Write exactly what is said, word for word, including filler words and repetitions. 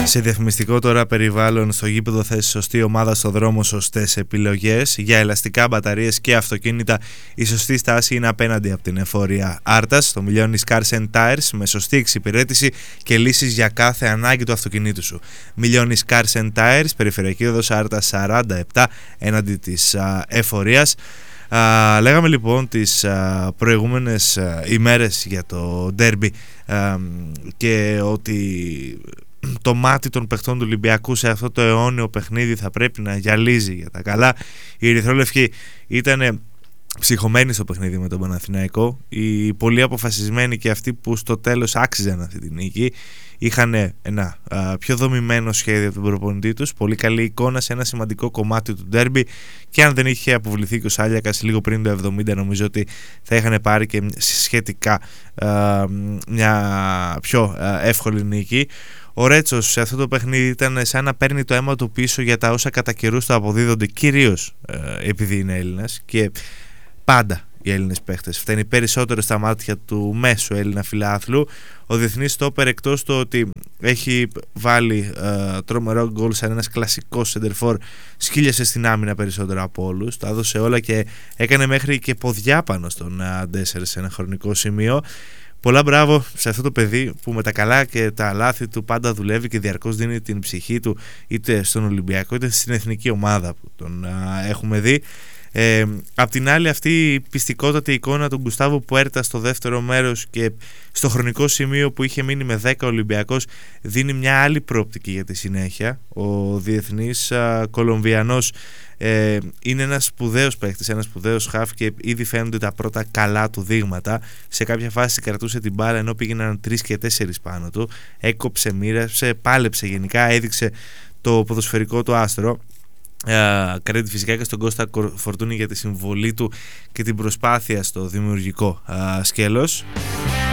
Σε διαφημιστικό τώρα περιβάλλον, στο γήπεδο θες σωστή ομάδα, στο δρόμο σωστές επιλογές. Για ελαστικά, μπαταρίες και αυτοκίνητα η σωστή στάση είναι απέναντι από την εφορία Άρτας. Το Milionis Cars and Tires με σωστή εξυπηρέτηση και λύσεις για κάθε ανάγκη του αυτοκινήτου σου. Milionis Cars and Tires, περιφερειακή οδός Άρτας σαράντα επτά, έναντι της α, εφορίας. Α, λέγαμε λοιπόν τις α, προηγούμενες α, ημέρες για το ντέρμπι α, και ότι το μάτι των παιχτών του Ολυμπιακού σε αυτό το αιώνιο παιχνίδι θα πρέπει να γυαλίζει για τα καλά. Οι ερυθρόλευκοι ήταν ψυχωμένοι στο παιχνίδι με τον Παναθηναϊκό, οι πολύ αποφασισμένοι και αυτοί που στο τέλος άξιζαν αυτή τη νίκη. Είχαν ένα α, πιο δομημένο σχέδιο από τον προπονητή τους, πολύ καλή εικόνα σε ένα σημαντικό κομμάτι του ντέρμπι, και αν δεν είχε αποβληθεί και ο Σάλιακας λίγο πριν το εβδομήντα, νομίζω ότι θα είχαν πάρει και σχετικά α, μια πιο α, εύκολη νίκη. Ο Ρέτσος σε αυτό το παιχνίδι ήταν σαν να παίρνει το αίμα του πίσω για τα όσα κατά καιρούς του αποδίδονται, κυρίως ε, επειδή είναι Έλληνας, και πάντα οι Έλληνες παίχτες φταίνει περισσότερο στα μάτια του μέσου Έλληνα φιλάθλου. Ο διεθνής στόπερ, εκτός το ότι έχει βάλει ε, τρομερό γκολ σαν ένας κλασικός σεντερφόρ, σκύλιασε στην άμυνα περισσότερο από όλους, τα έδωσε όλα και έκανε μέχρι και ποδιά πάνω στον Ντέσσερ σε ένα χρονικό σημείο. Πολλά μπράβο σε αυτό το παιδί που με τα καλά και τα λάθη του πάντα δουλεύει και διαρκώς δίνει την ψυχή του, είτε στον Ολυμπιακό είτε στην εθνική ομάδα που τον α, έχουμε δει. Ε, απ' την άλλη, αυτή η πιστικότατη εικόνα του Γκουστάβο Πουέρτα στο δεύτερο μέρος και στο χρονικό σημείο που είχε μείνει με δέκα Ολυμπιακός δίνει μια άλλη πρόπτικη για τη συνέχεια. Ο διεθνής α, Κολομβιανός ε, είναι ένας σπουδαίος παίκτης, ένας σπουδαίος χαφ, και ήδη φαίνονται τα πρώτα καλά του δείγματα. Σε κάποια φάση κρατούσε την μπάλα ενώ πήγαιναν τρεις και τέσσερις πάνω του, έκοψε, μοίρασε, πάλεψε, γενικά έδειξε το ποδοσφαιρικό του άστρο. Uh, Credit φυσικά και στον Κώστα Φορτούνη για τη συμβολή του και την προσπάθεια στο δημιουργικό uh, σκέλος.